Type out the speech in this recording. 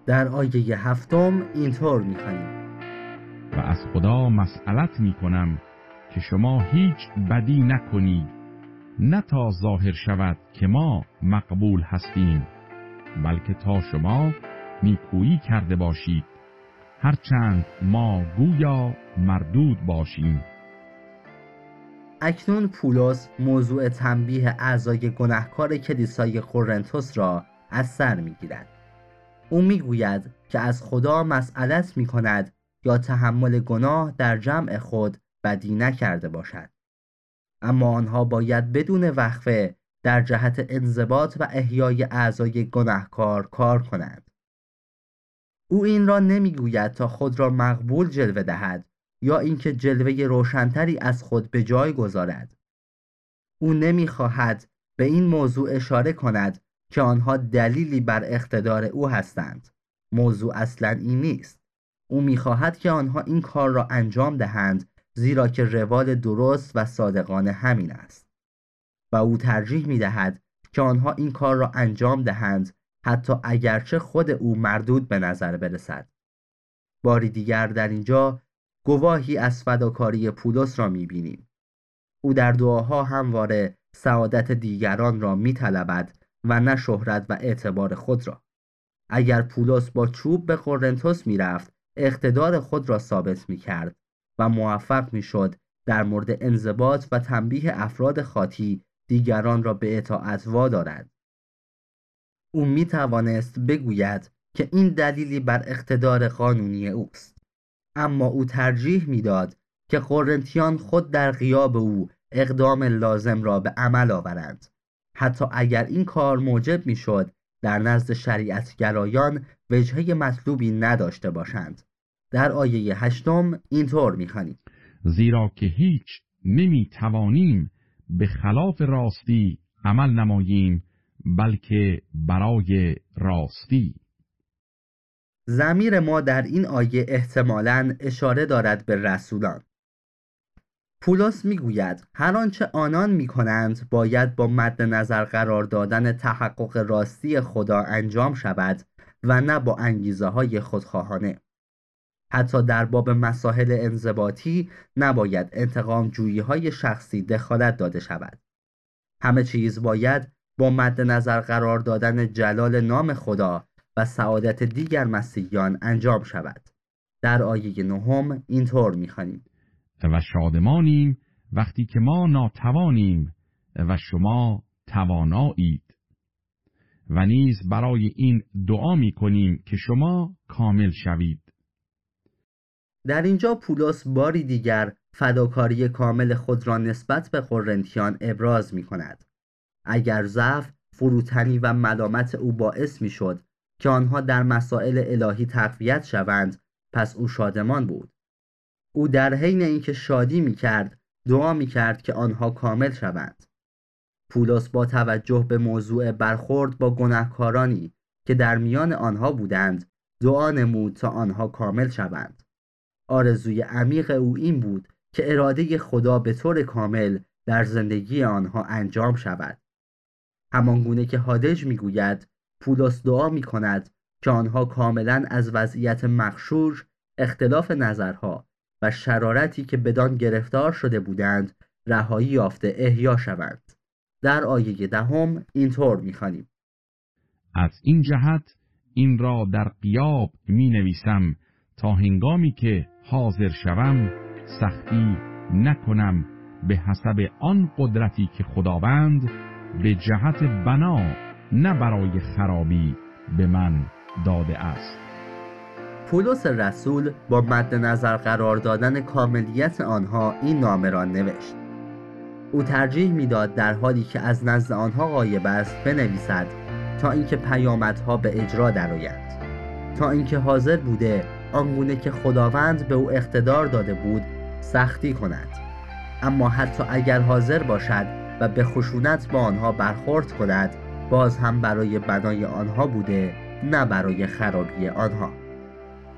در آیه 7 اینطور می‌خوانیم: و از خدا مسئلت میکنم که شما هیچ بدی نکنید، نه تا ظاهر شود که ما مقبول هستیم، بلکه تا شما نیکویی کرده باشید، هرچند ما گویا مردود باشیم. اکنون پولس موضوع تنبیه اعضای گناهکار کلیسای قرنتس را از سر می‌گیرد. او می‌گوید که از خدا مسئلت می‌کند یا تحمل گناه در جمع خود بدی نکرده باشد، اما آنها باید بدون وقفه در جهت انضباط و احیای اعضای گناهکار کار کنند. او این را نمی‌گوید تا خود را مقبول جلوه دهد یا اینکه جلوه روشن‌تری از خود به جای گذارد. او نمی‌خواهد به این موضوع اشاره کند که آنها دلیلی بر اقتدار او هستند. موضوع اصلاً این نیست. او می‌خواهد که آنها این کار را انجام دهند زیرا که روال درست و صادقانه همین است. و او ترجیح می‌دهد که آنها این کار را انجام دهند حتی اگرچه خود او مردود به نظر برسد. باری دیگر در اینجا گواهی از فداکاری پولس را می‌بینیم. او در دعاها همواره سعادت دیگران را می‌طلبد و نه شهرت و اعتبار خود را. اگر پولس با چوب به قرنتس می‌رفت، اقتدار خود را ثابت می‌کرد و موفق می‌شد در مورد انضباط و تنبیه افراد خاطی دیگران را به اطاعت وادارد. او می‌توانست بگوید که این دلیلی بر اقتدار قانونی اوست، اما او ترجیح می‌داد که قرنتیان خود در غیاب او اقدام لازم را به عمل آورند، حتی اگر این کار موجب می‌شد در نزد شریعتگرایان وجهه مطلوبی نداشته باشند. در آیه 8 اینطور می‌خوانیم: زیرا که هیچ نمی‌توانیم به خلاف راستی عمل نماییم، بلکه برای راستی. ضمیر ما در این آیه احتمالاً اشاره دارد به رسولان. پولس میگوید هر آنچه آنان میکنند باید با مد نظر قرار دادن تحقق راستی خدا انجام شود و نه با انگیزه های خودخواهانه. حتی در باب مسائل انضباطی نباید انتقام جویی های شخصی دخالت داده شود. همه چیز باید با مد نظر قرار دادن جلال نام خدا و سعادت دیگر مسیحیان انجام شود. در آیه 9 اینطور می‌خوانیم: و شادمانیم وقتی که ما ناتوانیم و شما توانایید، و نیز برای این دعا می‌کنیم که شما کامل شوید. در اینجا پولس باری دیگر فداکاری کامل خود را نسبت به قرنتیان ابراز می‌کند. اگر ضعف، فروتنی و ملامت او باعث می‌شد که آنها در مسائل الهی تقویت شوند، پس او شادمان بود. او در حین اینکه شادی می‌کرد، دعا می‌کرد که آنها کامل شوند. پولس با توجه به موضوع برخورد با گناهکارانی که در میان آنها بودند، دعا نمود تا آنها کامل شوند. آرزوی عمیق او این بود که اراده خدا به طور کامل در زندگی آنها انجام شود. همانگونه که هادج میگوید، پولس دعا میکند که آنها کاملا از وضعیت مغشوش، اختلاف نظرها و شرارتی که بدان گرفتار شده بودند رهایی یافته احیا شوند. در آیه 10 اینطور میخوانیم: از این جهت این را در غیاب می نویسم تا هنگامی که حاضر شوم سختی نکنم به حسب آن قدرتی که خداوند به جهت بنا نه برای خرابی به من داده است. پولس رسول با مد نظر قرار دادن کاملیت آنها این نامه را نوشت. او ترجیح میداد در حالی که از نزد آنها غایب است بنویسد تا اینکه پیامدها به اجرا درآیند، تا اینکه حاضر بوده آنگونه که خداوند به او اقتدار داده بود سختی کند. اما حتی اگر حاضر باشد و به خشونت با آنها برخورد کند، باز هم برای بنای آنها بوده نه برای خرابی آنها.